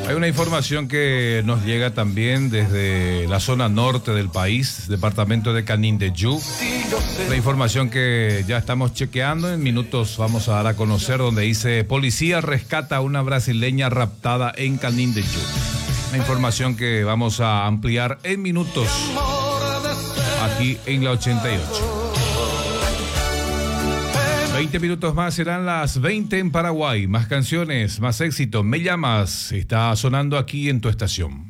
Hay una información que nos llega también desde la zona norte del país, departamento de Canindeyú. La información que ya estamos chequeando, en minutos vamos a dar a conocer, donde dice: policía rescata a una brasileña raptada en Canindeyú. La información que vamos a ampliar en minutos aquí en la 88. 20 minutos más, serán las 20 en Paraguay. Más canciones, más éxito. Me llamas, está sonando aquí en tu estación.